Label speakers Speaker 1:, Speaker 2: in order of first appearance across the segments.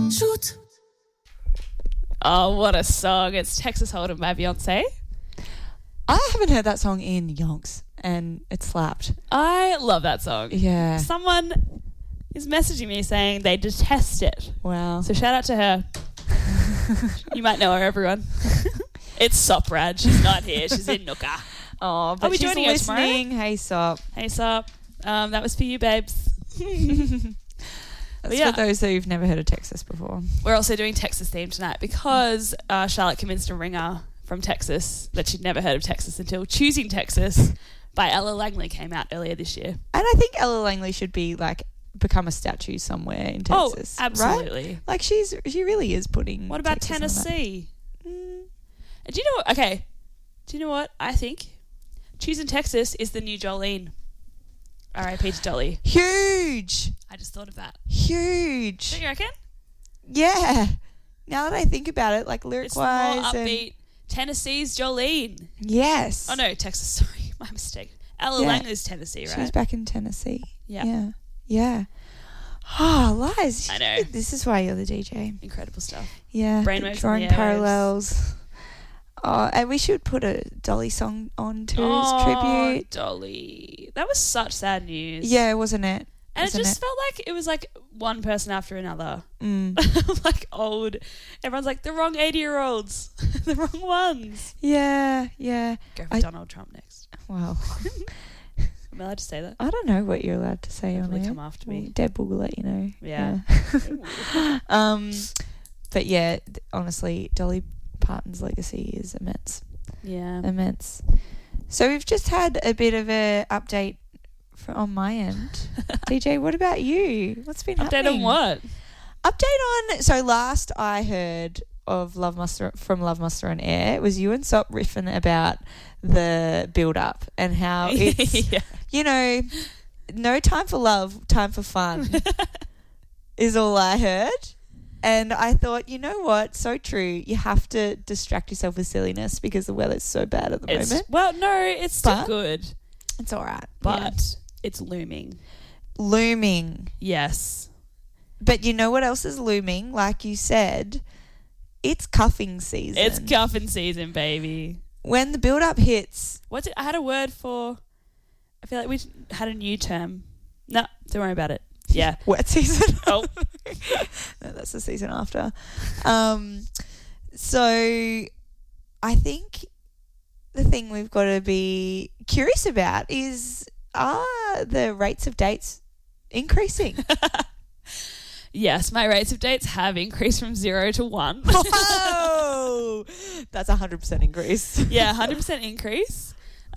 Speaker 1: Shoot.
Speaker 2: Oh, what a song. It's Texas Hold'em by Beyonce.
Speaker 3: I haven't heard that song in yonks, and it slapped.
Speaker 2: I love that song.
Speaker 3: Yeah.
Speaker 2: Someone is messaging me saying they detest it.
Speaker 3: Wow.
Speaker 2: So shout out to her. You might know her, everyone. It's Soprad. She's not here. She's in Nooka.
Speaker 3: Oh, but
Speaker 2: we
Speaker 3: she's
Speaker 2: joining her tomorrow?
Speaker 3: listening. Hey, Sop.
Speaker 2: Hey, Sop. That was for you, babes.
Speaker 3: That's
Speaker 2: yeah.
Speaker 3: for those who've never heard of Texas before.
Speaker 2: We're also doing Texas theme tonight because Charlotte convinced a ringer from Texas that she'd never heard of Texas until Choosing Texas by Ella Langley came out earlier this year.
Speaker 3: And I think Ella Langley should be become a statue somewhere in Texas.
Speaker 2: Oh, absolutely.
Speaker 3: Right? Like she really is putting.
Speaker 2: What about
Speaker 3: Texas
Speaker 2: Tennessee? Do you know what? Okay. Do you know what I think? Choosing Texas is the new Jolene. R.I.P. to Dolly.
Speaker 3: Huge.
Speaker 2: I just thought of that.
Speaker 3: Huge.
Speaker 2: Don't you reckon?
Speaker 3: Yeah. Now that I think about it, like
Speaker 2: It's
Speaker 3: lyric-wise.
Speaker 2: more upbeat. Tennessee's Jolene.
Speaker 3: Yes.
Speaker 2: Oh, no, Texas. Sorry, my mistake. Ella Langley's Tennessee, right?
Speaker 3: She's back in Tennessee.
Speaker 2: Yeah.
Speaker 3: Yeah. Oh, Liz.
Speaker 2: I know.
Speaker 3: This is why you're the DJ.
Speaker 2: Incredible stuff.
Speaker 3: Yeah.
Speaker 2: Brainwaves in
Speaker 3: drawing
Speaker 2: the airwaves.
Speaker 3: parallels. Oh, and we should put a Dolly song on too as tribute.
Speaker 2: Dolly. That was such sad news.
Speaker 3: Yeah, wasn't it?
Speaker 2: And
Speaker 3: Wasn't
Speaker 2: it just felt like it was like one person after another.
Speaker 3: Mm.
Speaker 2: Like old. Everyone's like, the wrong 80-year-olds. The wrong ones.
Speaker 3: Yeah.
Speaker 2: Go for Donald Trump next.
Speaker 3: Well,
Speaker 2: Am I allowed to say that?
Speaker 3: I don't know what you're allowed to say on
Speaker 2: Hopefully
Speaker 3: it.
Speaker 2: come after me.
Speaker 3: Deb will let you know.
Speaker 2: Yeah.
Speaker 3: But yeah, honestly, Dolly Parton's legacy is immense.
Speaker 2: Yeah.
Speaker 3: Immense. So we've just had a bit of a update on my end. DJ, what about you? What's been
Speaker 2: Update
Speaker 3: happening?
Speaker 2: on what?
Speaker 3: Update on. So last I heard of Love Muster on Air, it was you and Sop riffing about the build up and how it's
Speaker 2: Yeah.
Speaker 3: you know, no time for love, time for fun is all I heard. And I thought, you know what? So true. You have to distract yourself with silliness because the weather's so bad at the moment.
Speaker 2: Well, no, it's still
Speaker 3: But-
Speaker 2: good.
Speaker 3: It's all right.
Speaker 2: But
Speaker 3: Yeah.
Speaker 2: it's looming.
Speaker 3: Looming.
Speaker 2: Yes.
Speaker 3: But you know what else is looming? Like you said, it's cuffing season.
Speaker 2: It's cuffing season, baby.
Speaker 3: When the build-up hits.
Speaker 2: What's it? I had a word for... I feel like we had a new term. No, don't worry about it. Yeah.
Speaker 3: Wet season.
Speaker 2: Oh.
Speaker 3: No, that's the season after. So I think the thing we've got to be curious about is, are the rates of dates increasing?
Speaker 2: Yes, my rates of dates have increased from 0 to 1.
Speaker 3: Whoa! That's 100% increase.
Speaker 2: Yeah, 100% increase.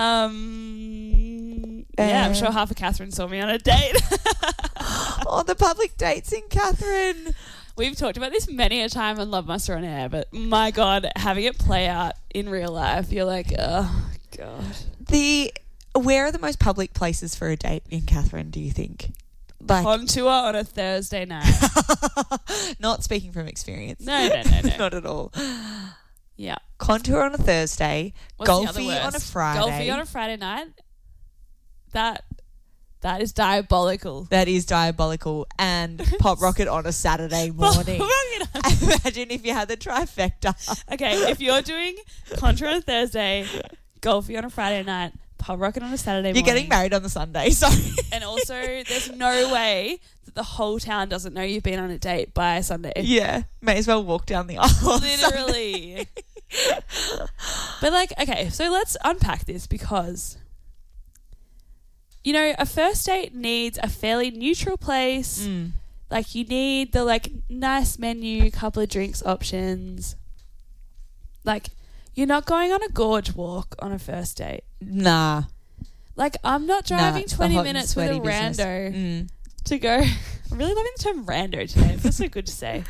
Speaker 2: Yeah, I'm sure half of Catherine saw me on a date.
Speaker 3: Oh, the public dates in Catherine.
Speaker 2: We've talked about this many a time on Love Muster on Air, but my God, having it play out in real life, you're like, oh, God.
Speaker 3: Where are the most public places for a date in Catherine, do you think? Like,
Speaker 2: On tour on a Thursday night.
Speaker 3: not speaking from experience.
Speaker 2: No.
Speaker 3: Not at all.
Speaker 2: Yeah.
Speaker 3: Contour on a Thursday,
Speaker 2: What's the other
Speaker 3: golfy on a
Speaker 2: worst?
Speaker 3: Friday.
Speaker 2: Golfy on a Friday night? That is diabolical.
Speaker 3: That is diabolical. And Pop Rocket on a Saturday morning. Imagine if you had the trifecta.
Speaker 2: Okay, if you're doing Contour on a Thursday, Golfy on a Friday night, Pub Rocket on a Saturday morning.
Speaker 3: You're getting married on the Sunday, sorry.
Speaker 2: And also, there's no way that the whole town doesn't know you've been on a date by Sunday.
Speaker 3: Yeah, may as well walk down the aisle. on
Speaker 2: Literally. But like, okay, so let's unpack this because, you know, a first date needs a fairly neutral place.
Speaker 3: Mm.
Speaker 2: Like, you need the, like, nice menu, couple of drinks options. Like, you're not going on a gorge walk on a first date.
Speaker 3: Nah.
Speaker 2: Like, I'm not driving
Speaker 3: it's the
Speaker 2: 20
Speaker 3: hot and
Speaker 2: minutes with a
Speaker 3: sweaty business.
Speaker 2: rando to go. I'm really loving the term rando today. It feels so good to say.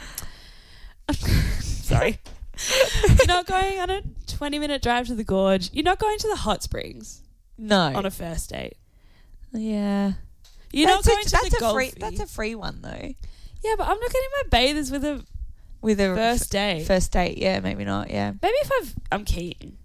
Speaker 2: Sorry. You're not going on a 20-minute drive to the gorge. You're not going to the hot springs
Speaker 3: No.
Speaker 2: on a first date.
Speaker 3: Yeah.
Speaker 2: You're not going to the
Speaker 3: free.
Speaker 2: Golfy.
Speaker 3: That's a free one though.
Speaker 2: Yeah, but I'm not getting my bathers with a
Speaker 3: With a
Speaker 2: first date.
Speaker 3: First date, yeah, maybe not. Yeah.
Speaker 2: Maybe if I'm keen.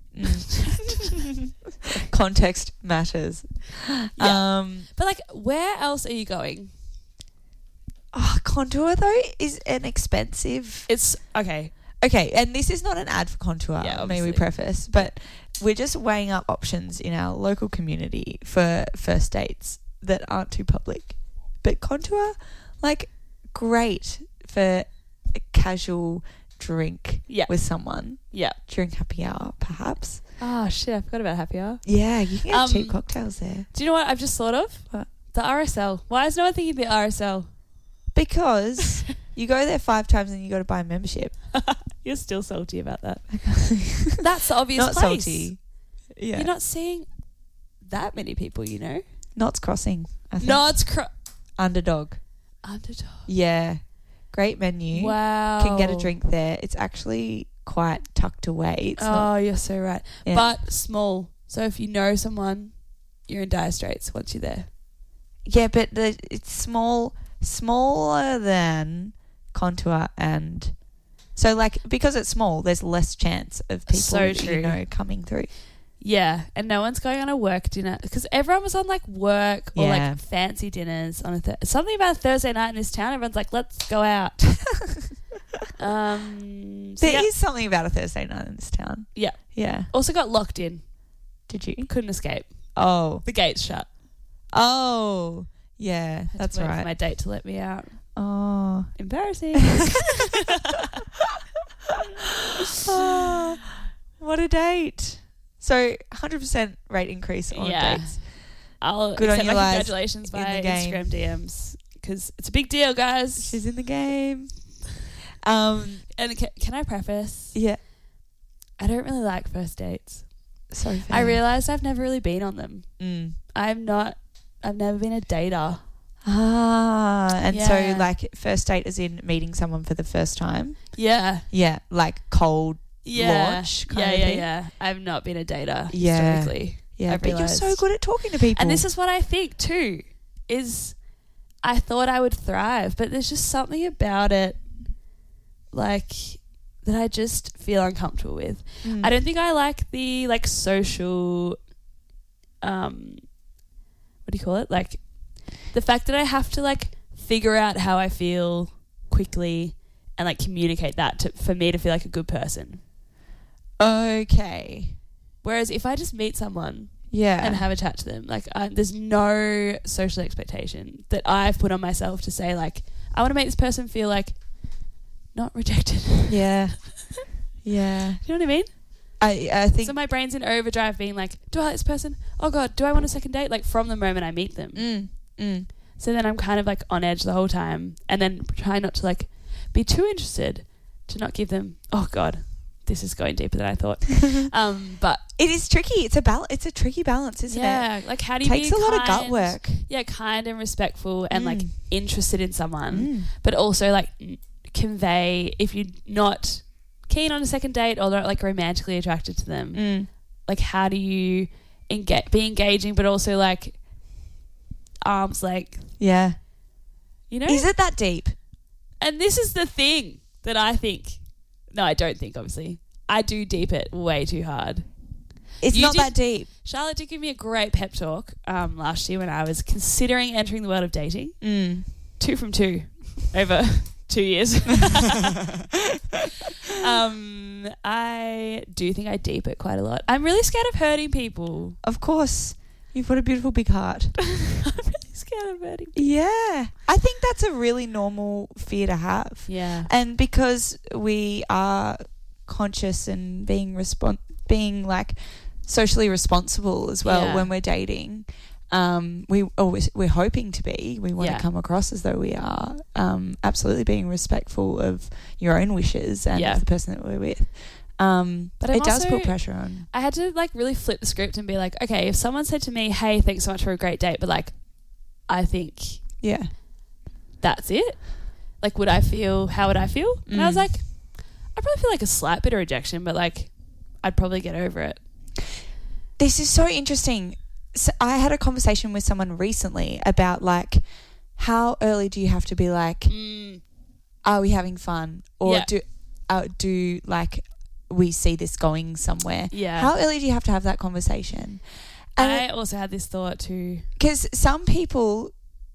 Speaker 3: Context matters.
Speaker 2: Yeah. But like, where else are you going?
Speaker 3: Contour though is an expensive.
Speaker 2: It's okay.
Speaker 3: Okay, and this is not an ad for Contour,
Speaker 2: Yeah,
Speaker 3: may we
Speaker 2: obviously.
Speaker 3: preface, but we're just weighing up options in our local community for first dates that aren't too public. But Contour, like, great for a casual drink
Speaker 2: Yeah.
Speaker 3: with someone
Speaker 2: Yeah.
Speaker 3: during happy hour, perhaps.
Speaker 2: Oh shit! I forgot about happy hour.
Speaker 3: Yeah, you can get cheap
Speaker 2: Um,
Speaker 3: cocktails there.
Speaker 2: Do you know what I've just thought of?
Speaker 3: What?
Speaker 2: The RSL. Why is no one thinking the RSL?
Speaker 3: Because you go there 5 times and you got to buy a membership.
Speaker 2: You're still salty about that. That's the obvious
Speaker 3: Not
Speaker 2: place.
Speaker 3: salty. Yeah.
Speaker 2: You're not seeing that many people, you know.
Speaker 3: Knots Crossing, I think.
Speaker 2: No, it's
Speaker 3: Underdog.
Speaker 2: Underdog.
Speaker 3: Yeah. Great menu.
Speaker 2: Wow.
Speaker 3: Can get a drink there. It's actually quite tucked away. It's not.
Speaker 2: You're so right.
Speaker 3: Yeah.
Speaker 2: But small. So if you know someone, you're in dire straits once you're there.
Speaker 3: Yeah, but it's smaller than Contour, and so like because it's small, there's less chance of people
Speaker 2: So
Speaker 3: that
Speaker 2: true.
Speaker 3: you know coming through.
Speaker 2: Yeah, and no one's going on a work dinner because everyone was on like work or
Speaker 3: Yeah.
Speaker 2: like fancy dinners on something about a Thursday night in this town. Everyone's like, let's go out. So
Speaker 3: There is something about a Thursday night in this town.
Speaker 2: Yeah.
Speaker 3: Yeah.
Speaker 2: Also got locked in.
Speaker 3: Did you?
Speaker 2: Couldn't escape.
Speaker 3: Oh.
Speaker 2: The gates shut.
Speaker 3: Oh. Yeah,
Speaker 2: Had to
Speaker 3: that's
Speaker 2: wait for
Speaker 3: right.
Speaker 2: my date to let me out.
Speaker 3: Oh.
Speaker 2: Embarrassing.
Speaker 3: Oh, what a date. So 100% rate increase on
Speaker 2: Yeah.
Speaker 3: dates.
Speaker 2: I'll
Speaker 3: Good on
Speaker 2: accept
Speaker 3: you,
Speaker 2: my
Speaker 3: Liz,
Speaker 2: congratulations
Speaker 3: in
Speaker 2: by
Speaker 3: the game.
Speaker 2: Instagram DMs because it's a big deal, guys.
Speaker 3: She's in the game.
Speaker 2: And can I preface?
Speaker 3: Yeah.
Speaker 2: I don't really like first dates.
Speaker 3: So fair.
Speaker 2: I realised I've never really been on them.
Speaker 3: Mm.
Speaker 2: I've never been a dater.
Speaker 3: And
Speaker 2: Yeah.
Speaker 3: so like first date is in meeting someone for the first time.
Speaker 2: Yeah.
Speaker 3: Yeah, like cold launch kind of thing.
Speaker 2: Yeah. I've not been a dater
Speaker 3: Yeah.
Speaker 2: historically.
Speaker 3: Yeah,
Speaker 2: I've
Speaker 3: but you're so
Speaker 2: realised.
Speaker 3: good at talking to people.
Speaker 2: And this is what I think too, is I thought I would thrive, but there's just something about it like that I just feel uncomfortable with.
Speaker 3: Mm.
Speaker 2: I don't think I like the like social what do you call it? Like the fact that I have to like figure out how I feel quickly and like communicate that for me to feel like a good person.
Speaker 3: Okay.
Speaker 2: Whereas if I just meet someone
Speaker 3: Yeah.
Speaker 2: and have a chat to them, like there's no social expectation that I've put on myself to say like I want to make this person feel like not rejected.
Speaker 3: Yeah. Yeah.
Speaker 2: You know what I mean?
Speaker 3: I think.
Speaker 2: So my brain's in overdrive being like, do I like this person? Oh God, do I want a second date? Like from the moment I meet them. So then I'm kind of like on edge the whole time and then try not to like be too interested to not give them, oh God, this is going deeper than I thought. But
Speaker 3: It is tricky. It's a tricky balance, isn't it?
Speaker 2: yeah, like how do you
Speaker 3: Takes
Speaker 2: be
Speaker 3: a lot of gut
Speaker 2: kind-
Speaker 3: work.
Speaker 2: Yeah, kind and respectful and like
Speaker 3: Mm.
Speaker 2: interested in someone,
Speaker 3: Mm.
Speaker 2: but also like convey if you're not keen on a second date or not like romantically attracted to them.
Speaker 3: Mm.
Speaker 2: Like how do you be engaging but also like arm's length,
Speaker 3: Yeah.
Speaker 2: you know?
Speaker 3: Is it that deep?
Speaker 2: And this is the thing that I think. No, I don't think, obviously. I do deep it way too hard.
Speaker 3: It's
Speaker 2: You
Speaker 3: not
Speaker 2: did-
Speaker 3: that deep.
Speaker 2: Charlotte did give me a great pep talk last year when I was considering entering the world of dating.
Speaker 3: Mm.
Speaker 2: 2 from 2 over 2 years. I do think I deep it quite a lot. I'm really scared of hurting people.
Speaker 3: Of course. You've got a beautiful big heart.
Speaker 2: I'm really scared of hurting people.
Speaker 3: Yeah. I think that's a really normal fear to have.
Speaker 2: Yeah.
Speaker 3: And because we are conscious and being like socially responsible as well
Speaker 2: Yeah.
Speaker 3: when we're dating, we're hoping to be. We want
Speaker 2: Yeah.
Speaker 3: to come across as though we are absolutely being respectful of your own wishes and
Speaker 2: Yeah.
Speaker 3: of the person that we're with.
Speaker 2: But I'm
Speaker 3: it does
Speaker 2: also-
Speaker 3: put pressure on.
Speaker 2: I had to like really flip the script and be like, okay, if someone said to me, hey, thanks so much for a great date, but like, I think
Speaker 3: Yeah.
Speaker 2: that's it. Like, how would I feel? And I was
Speaker 3: Mm.
Speaker 2: like, I probably feel like a slight bit of rejection, but like, I'd probably get over it.
Speaker 3: This is so interesting. So I had a conversation with someone recently about like how early do you have to be like, are we having fun, or
Speaker 2: Yeah.
Speaker 3: do like we see this going somewhere?
Speaker 2: Yeah.
Speaker 3: How early do you have to have that conversation?
Speaker 2: I also had this thought too.
Speaker 3: Because some people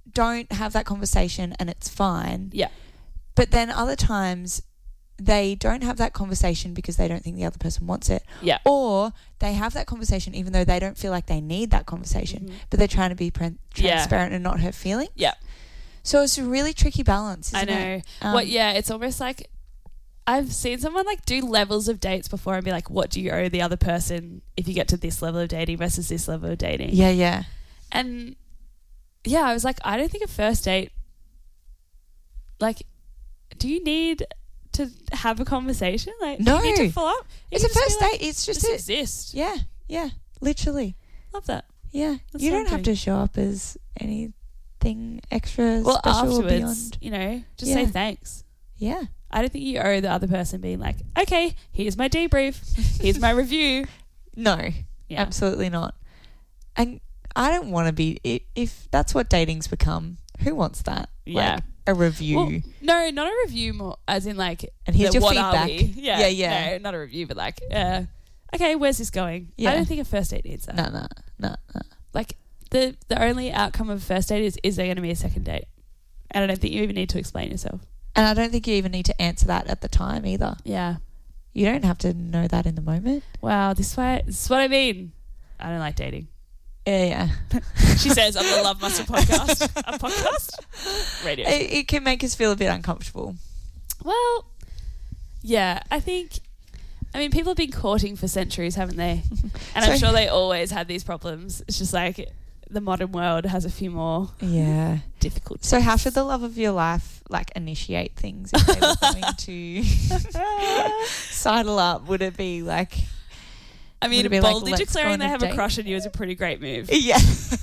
Speaker 3: don't have that conversation and it's fine.
Speaker 2: Yeah.
Speaker 3: But then other times they don't have that conversation because they don't think the other person wants it.
Speaker 2: Yeah.
Speaker 3: Or they have that conversation even though they don't feel like they need that conversation, but they're trying to be transparent and not hurt feelings.
Speaker 2: Yeah.
Speaker 3: So it's a really tricky balance, isn't it?
Speaker 2: I know. It's almost like I've seen someone like do levels of dates before and be like, what do you owe the other person if you get to this level of dating versus this level of dating?
Speaker 3: Yeah, yeah.
Speaker 2: And yeah, I was like, I don't think a first date, like, do you need to have a conversation? Like,
Speaker 3: no.
Speaker 2: do you need to follow up?
Speaker 3: It's a first date. It's just
Speaker 2: exist.
Speaker 3: Yeah, yeah, literally.
Speaker 2: Love that.
Speaker 3: Yeah.
Speaker 2: That's
Speaker 3: you don't have
Speaker 2: something.
Speaker 3: to show up as anything extra
Speaker 2: Well,
Speaker 3: special or
Speaker 2: afterwards,
Speaker 3: beyond.
Speaker 2: just say thanks.
Speaker 3: Yeah.
Speaker 2: I don't think you owe the other person being like, okay, here's my debrief, here's my review.
Speaker 3: No,
Speaker 2: Yeah.
Speaker 3: absolutely not. And I don't want to be, if that's what dating's become, who wants that?
Speaker 2: Yeah.
Speaker 3: Like, a review.
Speaker 2: Well, no, not a review, more as in like,
Speaker 3: and here's your
Speaker 2: what
Speaker 3: feedback.
Speaker 2: are we? Yeah,
Speaker 3: yeah.
Speaker 2: No, not a review, but like, okay, where's this going?
Speaker 3: Yeah.
Speaker 2: I don't think a first date needs that.
Speaker 3: No.
Speaker 2: Like, the only outcome of a first date is there going to be a second date? And I don't think you even need to explain yourself.
Speaker 3: And I don't think you even need to answer that at the time either.
Speaker 2: Yeah.
Speaker 3: You don't have to know that in the moment.
Speaker 2: Wow, this is what I mean. I don't like dating.
Speaker 3: Yeah.
Speaker 2: She says on the Love Muster podcast. A podcast? Radio.
Speaker 3: It can make us feel a bit uncomfortable.
Speaker 2: Well, yeah, I mean, people have been courting for centuries, haven't they? And I'm sure they always had these problems. It's just like the modern world has a few more difficult.
Speaker 3: So how should the love of your life like initiate things if they were going to sidle up? Would it be like...
Speaker 2: I mean,
Speaker 3: would it be
Speaker 2: boldly
Speaker 3: like, let's go
Speaker 2: declaring
Speaker 3: on
Speaker 2: they
Speaker 3: a
Speaker 2: have a
Speaker 3: date?
Speaker 2: crush on you is a pretty great move.
Speaker 3: Yeah.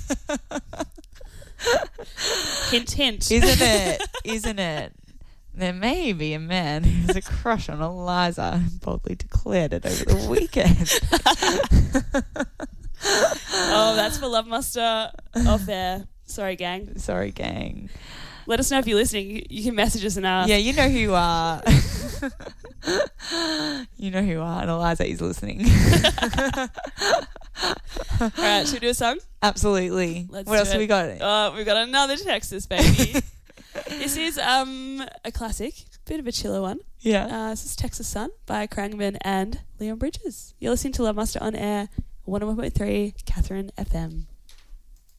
Speaker 2: Hint, hint.
Speaker 3: Isn't it? There may be a man who has a crush on Eliza and boldly declared it over the weekend.
Speaker 2: Oh, that's for Love Muster off air. Sorry, gang.
Speaker 3: Sorry, gang.
Speaker 2: Let us know if you're listening. You can message us and ask.
Speaker 3: Yeah, you know who you are. You know who you are, and Eliza is listening.
Speaker 2: All right, should we do a song?
Speaker 3: Absolutely.
Speaker 2: Let's
Speaker 3: what
Speaker 2: do
Speaker 3: else have
Speaker 2: it.
Speaker 3: we got?
Speaker 2: We've got another Texas, baby. This is a classic, bit of a chiller one.
Speaker 3: Yeah.
Speaker 2: This is Texas Sun by Krangman and Leon Bridges. You're listening to Love Muster on air, 101.3 Catherine FM.